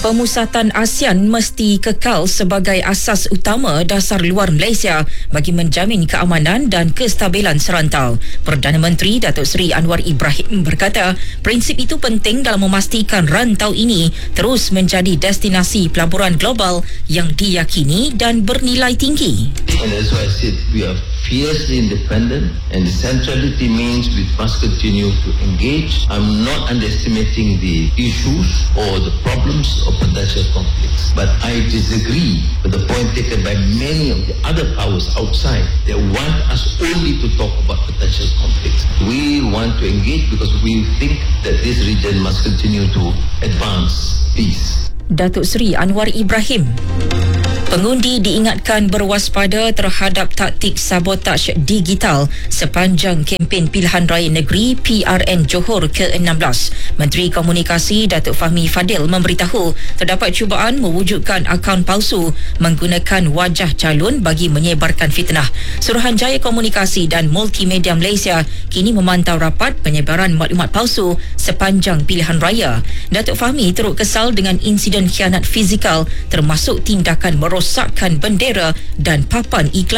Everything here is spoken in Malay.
Pemusatan ASEAN mesti kekal sebagai asas utama dasar luar Malaysia bagi menjamin keamanan dan kestabilan serantau. Perdana Menteri Datuk Seri Anwar Ibrahim berkata, prinsip itu penting dalam memastikan rantau ini terus menjadi destinasi pelaburan global yang diyakini dan bernilai tinggi. And that's why I said we are fiercely independent, and the centrality means we must continue to engage. I'm not underestimating the issues or the problems of potential conflicts, but I disagree with the point taken by many of the other powers outside. They want us only to talk about potential conflicts. We want to engage because we think that this region must continue to advance peace. Datuk Seri Anwar Ibrahim. Pengundi diingatkan berwaspada terhadap taktik sabotaj digital sepanjang kempen pilihan raya negeri PRN Johor ke-16. Menteri Komunikasi Datuk Fahmi Fadil memberitahu terdapat cubaan mewujudkan akaun palsu menggunakan wajah calon bagi menyebarkan fitnah. Suruhanjaya Komunikasi dan Multimedia Malaysia kini memantau rapat penyebaran maklumat palsu sepanjang pilihan raya. Datuk Fahmi teruk kesal dengan insiden khianat fizikal termasuk tindakan merosakkan bendera dan papan iklan